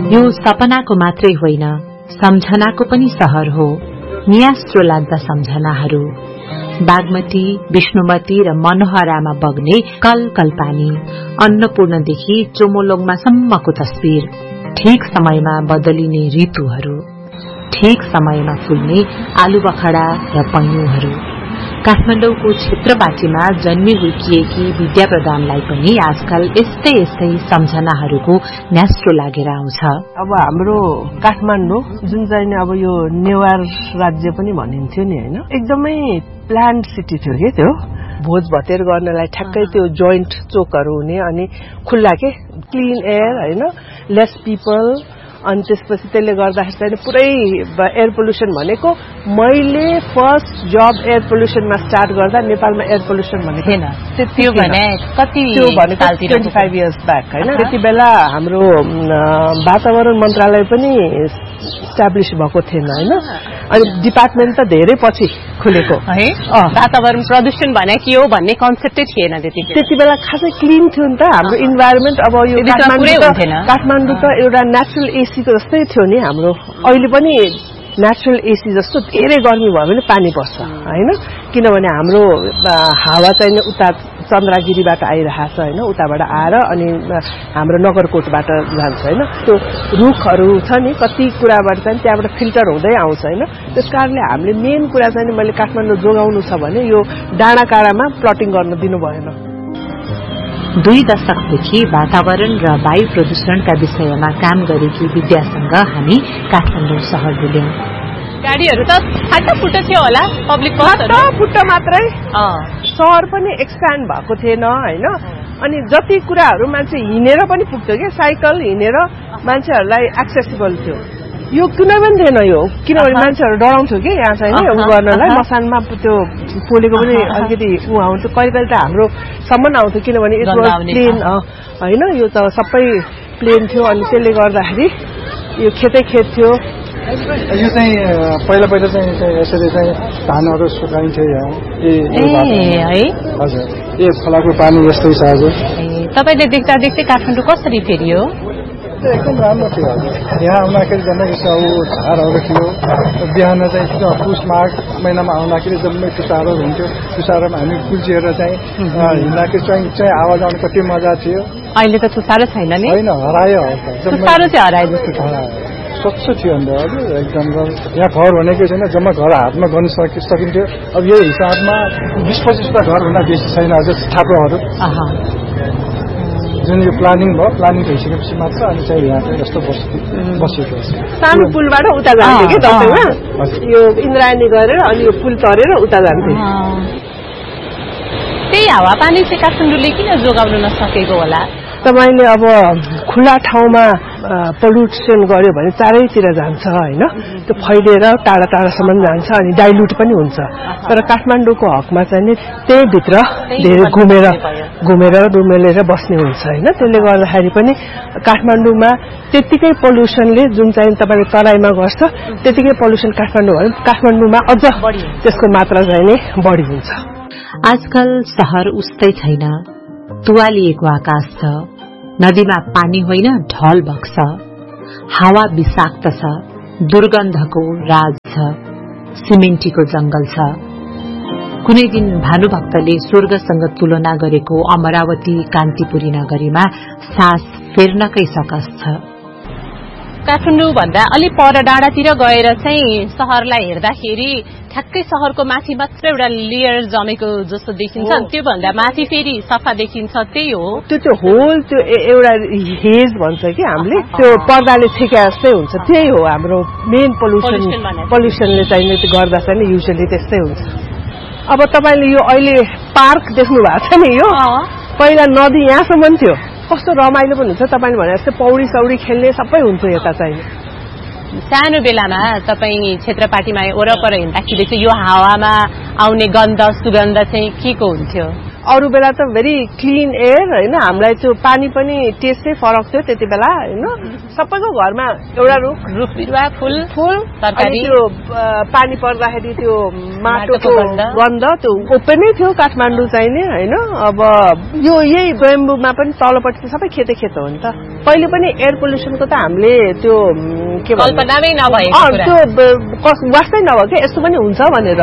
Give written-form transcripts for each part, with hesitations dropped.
यो सपनाको मात्रै होइन, सम्झनाको पनि शहर हो। नियास्त्रो लाग्दा सम्झनाहरू, बागमती, विष्णुमती र मनोहरामा बग्ने कल कल पानी, अन्नपूर्णदेखि चोमोलोङमा सम्मको तस्बिर, ठीक समयमा बदलिने ऋतुहरू, ठीक समयमा फुल्ने आलुबखडा र पैँयुहरू। काठमाडौँको क्षेत्रपाटीमा जन्मी हुर्किएकी विद्या प्रधानलाई पनि आजकल यस्तै यस्तै सम्झनाहरूको न्यास्रो लागेर आउँछ। अब हाम्रो काठमाडौँ जुन चाहिँ अब यो नेवार राज्य पनि भनिन्थ्यो नि हैन, एकदमै प्लान्ड सिटी थियो के त्यो। भोज भतेर गर्नलाई ठ्याक्कै त्यो जोइन्ट चोकहरू हुने, अनि खुल्ला के क्लिन एयर हैन, लेस पिपल। अनि त्यसपछि त्यसले गर्दाखेरि चाहिँ पुरै एयर पोल्युसन भनेको मैले फर्स्ट जब एयर पोल्युसनमा स्टार्ट गर्दा नेपालमा एयर पोल्युसन भनेको थिएन। त्यो भने कति त्यो भनेको 25 इयर्स ब्याक हैन। त्यति बेला हाम्रो वातावरण मन्त्रालय पनि इस्टाब्लिश भएको थिएन हैन। अनि डिपार्टमेन्ट त धेरै पछि खुलेको है। वातावरण प्रदूषण भने के हो भन्ने कन्सेप्टै थिएन त्यति बेला। खासै क्लिन थियो नि त हाम्रो इन्भाइरोमेन्ट। अब यो काठमाडौँ त एउटा नेचुरल एसीको जस्तै थियो नि हाम्रो। अहिले पनि नेचुरल एसी जस्तो धेरै गर्मी भयो भने पानी पर्छ हैन, किनभने हाम्रो हावा चाहिँ उता चन्द्रागिरीबाट आइरहेछ हैन, उताबाट आएर अनि हाम्रो नगरकोटबाट जान्छ हैन। त्यो रुखहरू छ नि, कति कुराबाट चाहिँ त्यहाँबाट फिल्टर हुँदै आउँछ हैन। त्यसकारणले हामीले मेन कुरा चाहिँ मैले काठमाडौँ जोगाउनु छ भने यो डाँडाकाँडामा प्लटिङ गर्न दिनु भएन। 2 दशकदेखि वातावरण र वायु प्रदूषणका विषयमा काम गरेकी विद्यासँग हामी काठमाडौँ शहर बुल्यौं। गाडीहरू त फाटाफुट थियो होला, पब्लिक फाटाफुट मात्रै। शहर पनि एक्सप्यान्ड भएको थिएन हैन। अनि जति कुराहरू मान्छे हिँडेर पनि पुग्थ्यो के, साइकल हिँडेर मान्छेहरूलाई एक्सेसिबल थियो। यो कुनै पनि थिएन यो, किनभने मान्छेहरू डराउँथ्यो कि यहाँ चाहिँ उ गर्नलाई। मसानमा त्यो पोलेको पनि अलिकति उ आउँथ्यो, कहिले कहिले त हाम्रो सम्म आउँथ्यो, किनभने इट वाज प्लेन हैन। यो त सबै प्लेन थियो। अनि त्यसले गर्दाखेरि यो खेतै खेत थियो। यो चाहिँ पहिला चाहिँ यसरी चाहिँ धानहरू सुकाइन्थ्यो यहाँ। है हजुर, यो खोलाको पानी यस्तै छ हजुर। तपाईले देख्दा देख्दै काठमाडौँ कसरी फेरियो? एकदम राम्रो थियो हजुर। यहाँ आउँदाखेरि जम्मै झारहरू थियो। बिहान चाहिँ पुष माघ महिनामा आउँदाखेरि जम्मै तुसारोहरू हुन्थ्यो। तुसारोमा हामी कुल्चिएर चाहिँ हिँड्दाखेरि चाहिँ आवाज आउने कति मजा थियो। अहिले त तुसारो छैन नि? होइन, हरायो। तुसारो चाहिँ हरायो जस्तो छ। स्वच्छ थियो अन्त हजुर एकदम। यहाँ घर भनेको छैन, जम्मा घर हातमा गर्न सकिन्थ्यो। अब यही हिसाबमा 20-25 घर भन्दा बेसी छैन हजुर छाप्रोहरू। जुन यो प्लानिङ भयो, प्लानिङ भइसकेपछि मात्र अनि चाहिँ यहाँ चाहिँ यस्तो बसेको छ। सानो पुलबाट उता जान्थ्यो कि दसैँमा, यो इन्द्रायणी गरेर अनि यो पुल तरेर उता जान्थ्यो। त्यही हावापानी चाहिँ काठमाडौँले किन जोगाउन नसकेको होला? तपाईले अब खुला ठाउँमा पोल्युसन गर्यो भने चारैतिर जान्छ हैन, त्यो फैलिएर टाढा टाढासम्म जान्छ अनि डाइल्युट पनि हुन्छ। तर काठमाडौँको हकमा चाहिँ नि त्यही भित्र धेरै घुमेर डुमेलेर बस्ने हुन्छ हैन। त्यसले गर्दाखेरि पनि काठमाडौँमा त्यतिकै पोल्युसनले जुन चाहिँ तपाईले तराईमा गर्छ त्यतिकै पोल्युसन काठमाडौँमा अझ त्यसको मात्रा चाहिँ नि बढी हुन्छ। आजकल शहर उस्तै छैन। तुवालिएको आकाश छ, नदीमा पानी होइन ढल बग्छ, हावा विषाक्त छ, दुर्गन्धको राज छ, सिमेन्टीको जंगल छ। कुनै दिन भानुभक्तले स्वर्गसँग तुलना गरेको अमरावती कान्तिपुरी नगरीमा सास फेर्नकै सकस छ। काठमाडौँ भन्दा अलि पर डाँडातिर गएर चाहिँ शहरलाई हेर्दाखेरि ठ्याक्कै शहरको माथि मात्र एउटा लेयर जमेको जस्तो देखिन्छ। त्यो भन्दा माथि फेरि सफा देखिन्छ। त्यही हो, त्यो होल त्यो एउटा हेज भन्छ कि हामीले, त्यो पर्दाले छेके जस्तै हुन्छ। त्यही हो हाम्रो मेन पोल्युसनले चाहिँ गर्दा चाहिँ युजुअली त्यस्तै हुन्छ। अब तपाईले यो अहिले पार्क देख्नु भएको छ नि, यो पहिला नदी यहाँसम्म थियो। कस्तो रमाइलो पनि हुन्छ। तपाईले भने जस्तै पौडी सौडी खेल्ने सबै हुन्छ यता चाहिँ। सानो बेलामा तपाईँ क्षेत्रपाटीमा वरपर हिँड्दाखेरि चाहिँ यो हावामा आउने गन्ध सुगन्ध चाहिँ के को हुन्थ्यो? अरू बेला त भेरी क्लिन एयर होइन हामीलाई त्यो पानी पनि टेस्टै फरक थियो त्यति बेला होइन सबैको घरमा एउटा रुख बिरुवा फूल अनि त्यो पानी पर्दाखेरि त्यो माटोको गन्ध त्यो ओपनै थियो काठमाडौँ चाहिँ नि होइन अब यो यही स्वयम्भूमा पनि तलपट्टि सबै खेत हो नि त पहिले पनि एयर पोल्युसनको त हामीले त्यो के भन्छ कल्पनामै नभएको त्यो वास्तै नभयो कि यस्तो पनि हुन्छ भनेर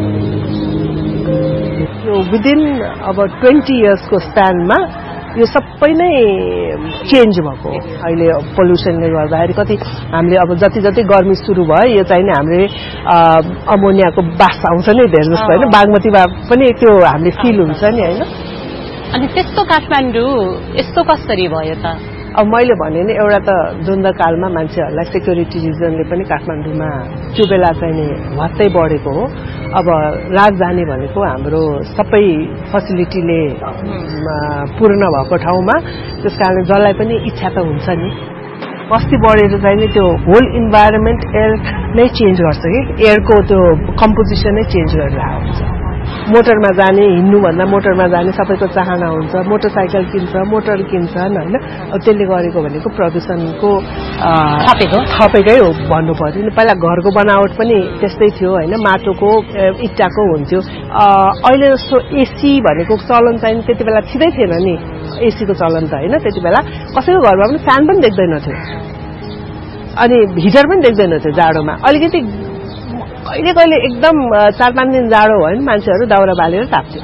यो विदिन अब 20 इयर्सको स्प्यानमा यो सबै नै चेन्ज भएको अहिले पोल्युसनले गर्दाखेरि कति हामीले अब जति गर्मी सुरु भयो यो चाहिँ नि हामीले अमोनियाको बास आउँछ नि धेरै जस्तो होइन बागमतीमा पनि त्यो हामीले फिल हुन्छ नि होइन अनि त्यस्तो काठमाडौँ यस्तो कसरी भयो त अब मैले भने नि एउटा त द्वन्द्वकालमा मान्छेहरूलाई सेक्युरिटी रिजनले पनि काठमाडौँमा त्यो बेला चाहिँ नि भत्तै बढेको हो अब राजधानी भनेको हाम्रो सबै फेसिलिटीले पूर्ण भएको ठाउँमा त्यसकारण जसलाई पनि इच्छा त हुन्छ नि बस्ती बढेर चाहिँ नि त्यो होल इन्भाइरोमेन्ट एयर नै चेन्ज गर्छ कि एयरको त्यो कम्पोजिसन नै चेन्ज गरेर आउँछ मोटरमा जाने हिँड्नुभन्दा मोटरमा जाने सबैको चाहना हुन्छ मोटरसाइकल किन्छ मोटर किन्छन् होइन अब त्यसले गरेको भनेको प्रदूषणको थपेकै हो भन्नु पर्यो नि पहिला घरको बनावट पनि त्यस्तै थियो होइन माटोको इट्टाको हुन्थ्यो अहिले जस्तो एसी भनेको चलन चाहिँ त्यति बेला थिँदै थिएन नि एसीको चलन त होइन त्यति बेला कसैको घरमा पनि फ्यान पनि देख्दैन थियो अनि हिटर पनि देख्दैन थियो जाडोमा अलिकति कहिले एकदम 4-5 दिन जाडो भयो नि मान्छेहरू दाउरा बालेर ताप्थ्यो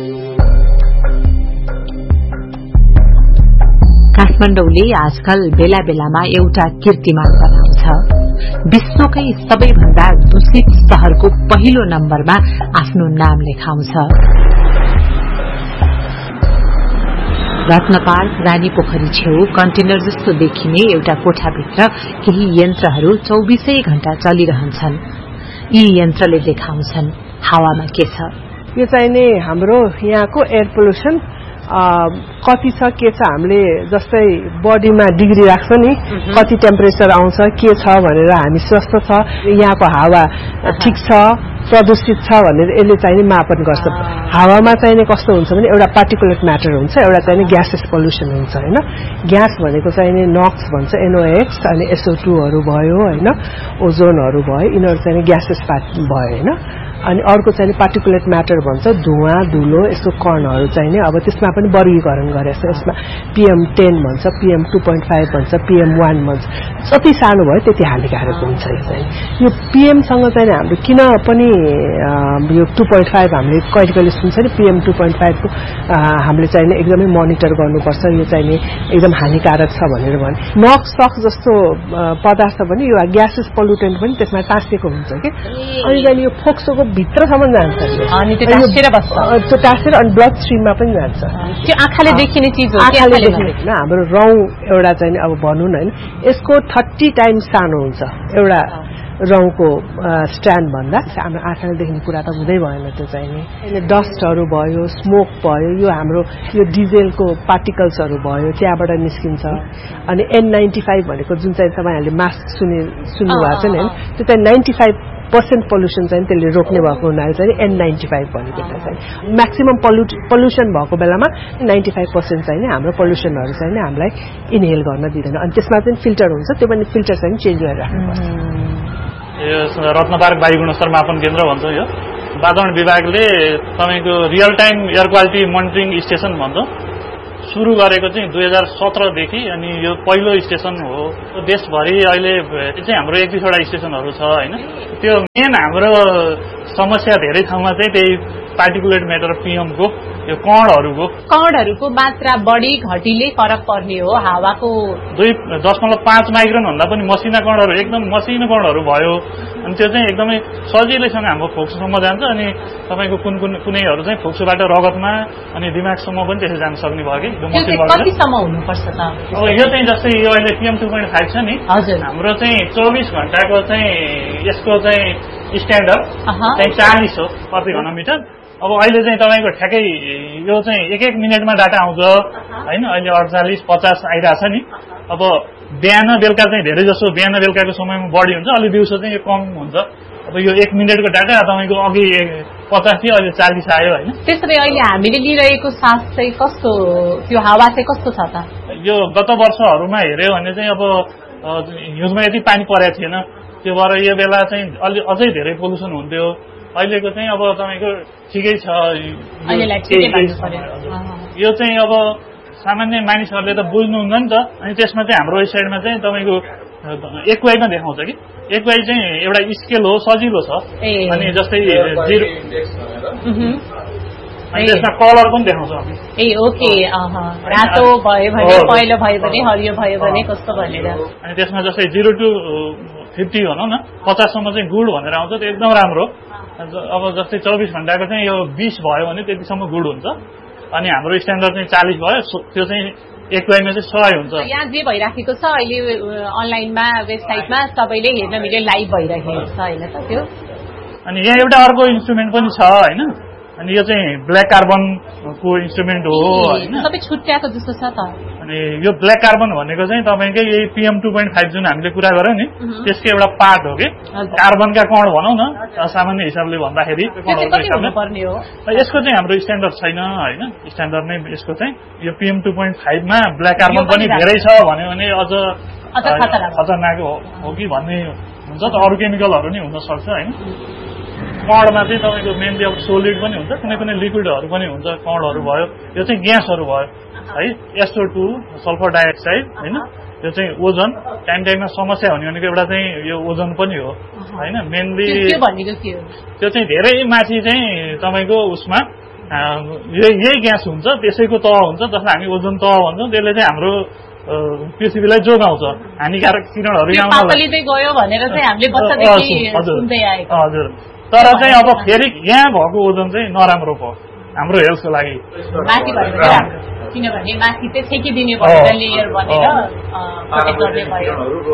काठमाडौँले आजकल बेला बेलामा एउटा कीर्तिमान बनाउँछ विश्वकै सबैभन्दा दूषित शहरको पहिलो नम्बरमा आफ्नो नाम लेखाउँछ रत्नपार्क रानी पोखरी छेउ कन्टेनर जस्तो देखिने एउटा कोठाभित्र केही यन्त्रहरू 24 घण्टा चलिरहन्छन् यी यन्त्रले देखाउँछन् हावामा के छ यो चाहिँ नि हाम्रो यहाँको एयर पोल्युसन कति छ के छ हामीले जस्तै बडीमा डिग्री राख्छ नि कति टेम्परेचर आउँछ के छ भनेर हामी स्वस्थ छ यहाँको हावा ठिक छ प्रदूषित छ भनेर यसले चाहिँ मापन गर्छ हावामा चाहिँ कस्तो हुन्छ भने एउटा पार्टिकुलेट म्याटर हुन्छ एउटा चाहिँ ग्यासेस पोल्युसन हुन्छ होइन ग्यास भनेको चाहिँ नक्स भन्छ NOx अनि SO2हरू भयो होइन ओजोनहरू भयो यिनीहरू चाहिँ ग्यासेस भयो होइन अनि अर्को चाहिँ पार्टिकुलेट म्याटर भन्छ धुवा धुलो यस्तो कणहरू चाहिँ अब त्यसमा पनि वर्गीकरण गरेछ यसमा PM10 भन्छ PM2.5 भन्छ PM1 भन्छ जति सानो भयो त्यति हानिकारक हुन्छ यो PM सँग चाहिँ हाम्रो किन पनि यो 2.5 हामीले कहिले सुन्छ नि PM2.5 को हामीले चाहिँ एकदमै मोनिटर गर्नुपर्छ यो चाहिँ एकदम हानिकारक छ भनेर भने नक्स सक्स जस्तो पदार्थ पनि यो ग्यासेस पोल्युटेन्ट पनि त्यसमा टाँसिएको हुन्छ कि अनि चाहिँ यो फोक्सोको भित्रसम्म जान्छ अनि त्यो टाँसेर बस्छ त्यो टाँसेर अनि ब्लड स्ट्रिममा पनि जान्छ त्यो आँखाले देखिने चीज हो आँखाले देखिने हैन हाम्रो रौँ एउटा चाहिँ अब भनौं न हैन यसको 30 टाइम्स सानो हुन्छ एउटा रौँको स्ट्यान्ड भन्दा हाम्रो आँखाले देख्ने कुरा त हुँदै भएन त्यो चाहिँ नि डस्टहरू भयो स्मोक भयो यो हाम्रो यो डिजेलको पार्टिकल्सहरू भयो त्यहाँबाट निस्किन्छ अनि N95 भनेको जुन चाहिँ तपाईहरुले मास्क सुन्नु भएको छ नि हैन त्यो चाहिँ 95% पोल्युसन चाहिँ त्यसले रोक्ने भएको हुनाले चाहिँ N95 भनेको चाहिँ म्याक्सिमम पोल्युसन भएको बेलामा 95% चाहिँ हाम्रो पोल्युसनहरू चाहिँ हामीलाई इनहेल गर्न दिदैन अनि त्यसमा चाहिँ फिल्टर हुन्छ त्यो पनि फिल्टर चाहिँ चेन्ज गरेर राख्नुपर्छ यो रत्नपार्क वायु गुणस्तर मापन केन्द्र भन्छ यो वातावरण विभागले तपाईको real time air quality monitoring station भन्छ सुरु गरेको चाहिँ 2017 देखि अनि यो पहिलो स्टेशन हो देशभरि अहिले चाहिँ हाम्रो 1-2 वटा स्टेशनहरू छ हैन त्यो मेन हाम्रो समस्या धेरै ठाउँमा चाहिँ त्यही पार्टिकुलेट म्याटर PM को यो कणहरूको मात्रा बढी घटिले फरक पर्ने हो हावाको 2.5 माइक्रोन भन्दा पनि मसिना कणहरू एकदम मसिनो कणहरू भयो अनि त्यो चाहिँ एकदमै सजिलैसँग हाम्रो फोक्सोसम्म जान्छ अनि तपाईको कुनैहरू चाहिँ फोक्सोबाट रगतमा अनि दिमागसम्म पनि त्यसै जान सक्ने भयो कि त्यो मसिनबाट कतिसम्म हुनुपर्छ त अब यो चाहिँ जस्तै यो अहिले PM2.5 छ नि हजुर हाम्रो चाहिँ 24 घण्टाको चाहिँ यसको चाहिँ स्ट्यान्डर्ड चाहिँ 40 हो प्रति घनमिटर अब अहिले चाहिँ तपाईको ठ्याक्कै यो चाहिँ 1-1 मिनेटमा डाटा आउँछ हैन अहिले 48-50 आइराछ नि अब बिहान बेलुका चाहिँ धेरै जसो बिहान बेलुकाको समयमा बढी हुन्छ अलि दिउँसो चाहिँ यो कम हुन्छ अब यो 1 मिनेटको डाटा तपाईँको अघि 50 थियो अहिले 40 आयो होइन। त्यसो भए अहिले हामीले लिइरहेको सास चाहिँ कस्तो, त्यो हावा चाहिँ कस्तो छ त? यो गत वर्षहरूमा हेऱ्यो भने चाहिँ अब हिउँदमा यति पानी परेको थिएन, त्यो भएर यो बेला चाहिँ अझै धेरै पोल्युसन हुन्थ्यो। अहिलेको चाहिँ अब तपाईँको ठिकै छ। यो चाहिँ अब सामान्य मानिसहरूले त बुझ्नुहुन्न नि त। अनि त्यसमा चाहिँ हाम्रो वेबसाइटमा चाहिँ तपाईँको एक्वाईमा देखाउँछ कि एक्वाई चाहिँ एउटा स्केल हो, सजिलो छ। अनि जस्तै 0 अनि त्यसमा कलर पनि देखाउँछ। ओके, रातो भयो भने, पहेँलो भयो भने, हरियो भयो भने कस्तो भनेर। अनि त्यसमा जस्तै 0 to 50 भनौँ न, 50 सम्म चाहिँ गुड भनेर आउँछ, त्यो एकदम राम्रो। अब जस्तै 24 घण्टाको चाहिँ यो 20 भयो भने त्यतिसम्म गुड हुन्छ। अनि हाम्रो स्ट्यान्डर्ड चाहिँ 40 भयो, त्यो चाहिँ एक्वाईमा चाहिँ 100 हुन्छ। यहाँ जे भइराखेको छ अहिले अनलाइनमा वेबसाइटमा सबैले हेर्न मिल्ने लाइभ भइराखेको छ होइन त त्यो। अनि यहाँ एउटा अर्को इन्स्ट्रुमेन्ट पनि छ होइन। अनि यो चाहिँ ब्ल्याक कार्बनको इन्स्ट्रुमेन्ट हो होइन, सबै छुट्याएको जस्तो छ त। अनि यो ब्ल्याक कार्बन भनेको चाहिँ तपाईँकै यही PM 2.5 जुन हामीले कुरा गर्यौँ नि, त्यसको एउटा पार्ट हो कि कार्बनका कण भनौँ न सामान्य हिसाबले भन्दाखेरि। यसको चाहिँ हाम्रो स्ट्यान्डर्ड छैन होइन, स्ट्यान्डर्ड नै यसको चाहिँ यो PM 2.5 मा ब्ल्याक कार्बन पनि धेरै छ भन्यो भने अझ खतरनाक हो कि भन्ने हुन्छ त। अरू केमिकलहरू नि हुन सक्छ होइन। कणमा चाहिँ तपाईँको मेनली अब सोलिड पनि हुन्छ, कुनै कुनै लिक्विडहरू पनि हुन्छ, कणहरू भयो, यो चाहिँ ग्यासहरू भयो है। SO2 सल्फर डाइअक्साइड होइन, यो चाहिँ ओजन। टाइम टाइममा समस्या हुने भनेको एउटा चाहिँ यो ओजन पनि हो होइन। मेनली त्यो चाहिँ धेरै माथि चाहिँ तपाईँको उसमा यही ग्यास हुन्छ, त्यसैको तह हुन्छ जसलाई हामी ओजन तह भन्छौँ। त्यसले चाहिँ हाम्रो पृथ्वीलाई जोगाउँछ, हानिकारक किरणहरू हजुर। तर चाहिँ अब फेरि यहाँ भएको ओजन चाहिँ नराम्रो भयो हाम्रो हेल्थको लागि, किनभने माथि चाहिँ छेकिदिने भएर लेयर बनेर प्रोटेक्ट गर्ने भयो।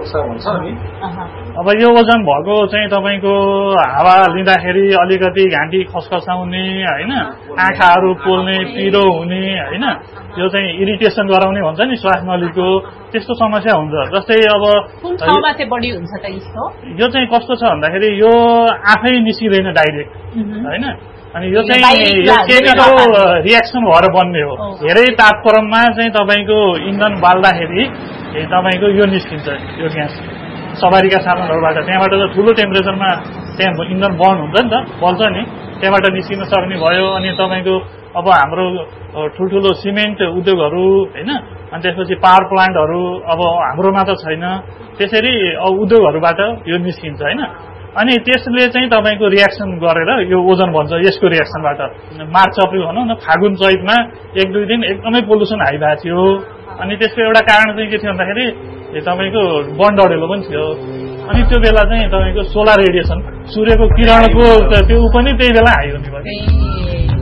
अब यो ओजन भएको चाहिँ तपाईँको हावा लिँदाखेरि अलिकति घाँटी खसखसाउने होइन, आँखाहरू पोल्ने, पिरो हुने होइन, यो चाहिँ इरिटेसन गराउने भन्छ नि श्वास नलीको, त्यस्तो समस्या हुन्छ। जस्तै अब कुन ठाउँमा चाहिँ बढी हुन्छ त यसको? यो चाहिँ कस्तो छ भन्दाखेरि यो आफै निस्किँदैन डाइरेक्ट होइन। अनि यो चाहिँ यो केमिकल रिएक्सन भएर बन्ने हो। धेरै तापक्रममा चाहिँ तपाईँको इन्धन बाल्दाखेरि तपाईँको यो निस्किन्छ, यो ग्यास सवारीका साधनहरूबाट। त्यहाँबाट त ठुलो टेम्परेचरमा त्यहाँ इन्धन बर्न हुन्छ नि त, बल्छ नि, त्यहाँबाट निस्किन सक्ने भयो। अनि तपाईँको अब हाम्रो ठुल्ठुलो सिमेन्ट उद्योगहरू होइन, अनि त्यसपछि पावर प्लान्टहरू अब हाम्रोमा त छैन, त्यसरी उद्योगहरूबाट यो निस्किन्छ होइन। अनि त्यसले चाहिँ तपाईँको रिएक्सन गरेर यो ओजन बन्छ। यसको रिएक्सनबाट मार्च अप्रिल भनौँ न, फागुन चैतमा 1-2 दिन एकदमै पोल्युसन हाई भएको थियो। अनि त्यसको एउटा कारण चाहिँ के थियो भन्दाखेरि तपाईँको वन डढेलो पनि थियो। अनि त्यो बेला चाहिँ तपाईँको सोलर रेडिएसन, सूर्यको किरणको त्यो पनि त्यही बेला हाई हुने भयो।